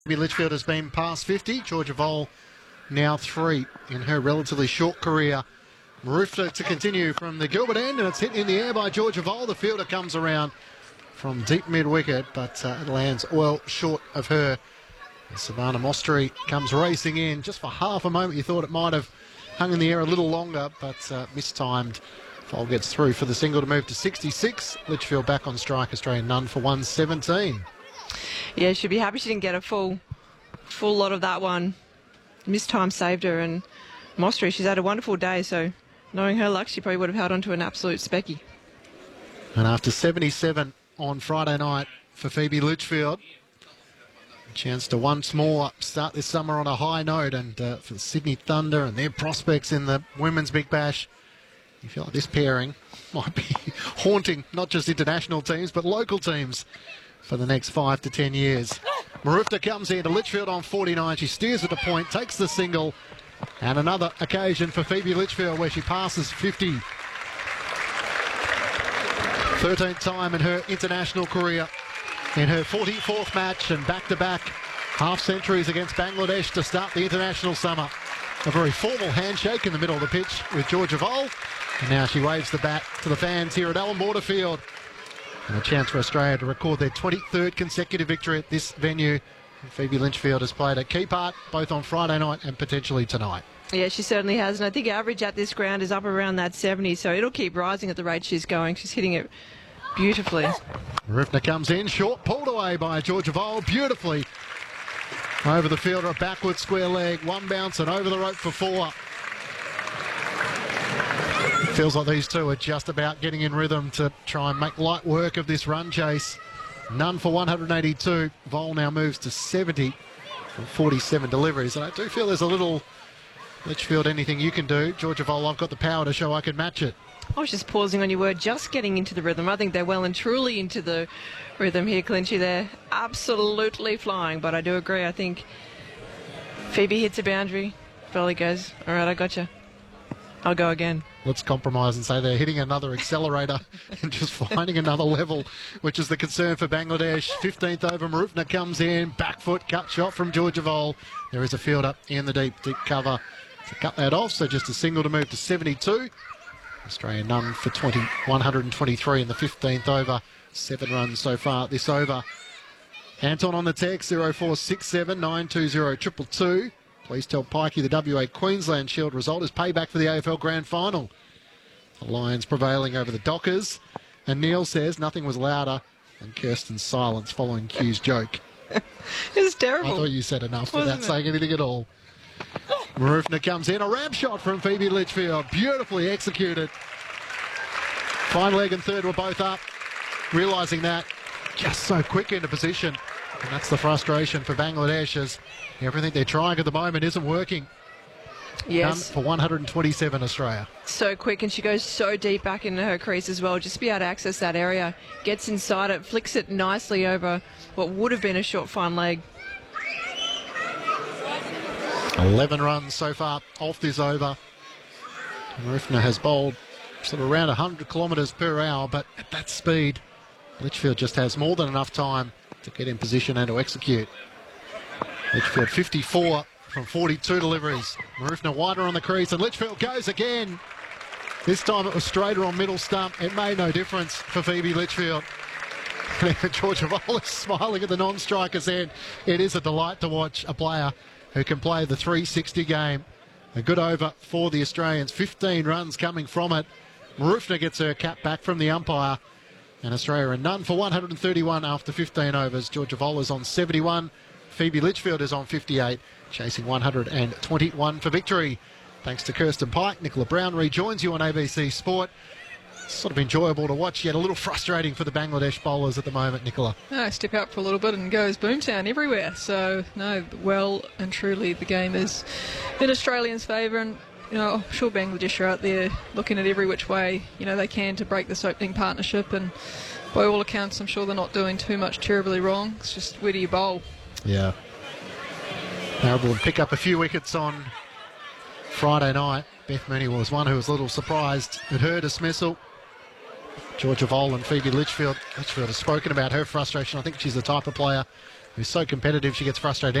Litchfield has been past 50. Georgia Vole now 3 in her relatively short career. Marufna to continue from the Gilbert end, and it's hit in the air by Georgia Vole. The fielder comes around from deep mid-wicket, but it lands well short of her. And Savannah Mostri comes racing in. Just for half a moment you thought it might have hung in the air a little longer, but mistimed. Vole gets through for the single to move to 66. Litchfield back on strike. Australian none for 117. Yeah, she'd be happy she didn't get a full lot of that one. Missed time saved her, and Mostri, she's had a wonderful day, so knowing her luck, she probably would have held on to an absolute specky. And after 77 on Friday night for Phoebe Litchfield, a chance to once more start this summer on a high note, and for the Sydney Thunder and their prospects in the Women's Big Bash, you feel like this pairing might be haunting not just international teams, but local teams for the next 5 to 10 years. Marufna comes in to Litchfield on 49. She steers at the point, takes the single, and another occasion for Phoebe Litchfield where she passes 50. 13th time in her international career, in her 44th match, and back-to-back half-centuries against Bangladesh to start the international summer. A very formal handshake in the middle of the pitch with Georgia Vole, and now she waves the bat to the fans here at Alan Border Field. And a chance for Australia to record their 23rd consecutive victory at this venue. Phoebe Litchfield has played a key part both on Friday night and potentially tonight. Yeah, she certainly has, and I think average at this ground is up around that 70, so it'll keep rising at the rate she's going. She's hitting it beautifully. Marufna comes in, short, pulled away by Georgia Vole, beautifully over the fielder, a backward square leg, one bounce and over the rope for 4. Feels like these two are just about getting in rhythm to try and make light work of this run chase. None for 182. Vole now moves to 70 from 47 deliveries. And I do feel there's a little Litchfield, anything you can do. Georgia Vole, I've got the power to show I can match it. I was just pausing on your word, just getting into the rhythm. I think they're well and truly into the rhythm here, Clinchy. They're absolutely flying, but I do agree. I think Phoebe hits a boundary. Belly goes, all right, I got you. I'll go again. Let's compromise and say they're hitting another accelerator and just finding another level, which is the concern for Bangladesh. 15th over, Marufna comes in, back foot, cut shot from Georgia Vole. There is a fielder in the deep cover to cut that off, so just a single to move to 72. Australia none for 123 in the 15th over. 7 runs so far this over. Anton on the text, 0467 920 222. Please tell Pikey the WA Queensland Shield result is payback for the AFL Grand Final. The Lions prevailing over the Dockers. And Neil says nothing was louder than Kirsten's silence following Q's joke. It was terrible. I thought you said enough without saying anything at all. Marufna comes in. A ramp shot from Phoebe Litchfield. Beautifully executed. Fine leg and third were both up. Realising that, just so quick into position. And that's the frustration for Bangladesh, as everything they're trying at the moment isn't working. Yes. Done for 127 Australia. So quick, and she goes so deep back into her crease as well. Just to be able to access that area, gets inside it, flicks it nicely over what would have been a short fine leg. 11 runs so far off this over. Marufna has bowled sort of around 100 kilometres per hour, but at that speed, Litchfield just has more than enough time to get in position and to execute. Litchfield 54 from 42 deliveries. Marufna wider on the crease, and Litchfield goes again. This time it was straighter on middle stump. It made no difference for Phoebe Litchfield. Georgia Vole is smiling at the non-striker's end. It is a delight to watch a player who can play the 360 game. A good over for the Australians. 15 runs coming from it. Marufna gets her cap back from the umpire. And Australia are none for 131 after 15 overs. Georgia Vole is on 71. Phoebe Litchfield is on 58, chasing 121 for victory. Thanks to Kirsten Pike. Nicola Brown rejoins you on ABC Sport. Sort of enjoyable to watch, yet a little frustrating for the Bangladesh bowlers at the moment, Nicola. No, step out for a little bit and goes Boomtown everywhere. So, no, well and truly the game is in Australians' favour, and I'm sure Bangladesh are out there looking at every which way they can to break this opening partnership, and by all accounts I'm sure they're not doing too much terribly wrong. It's just where do you bowl? Yeah. Maribor would pick up a few wickets on Friday night. Beth Mooney was one who was a little surprised at her dismissal. Georgia Vole and Phoebe Litchfield. Litchfield has spoken about her frustration. I think she's the type of player who's so competitive she gets frustrated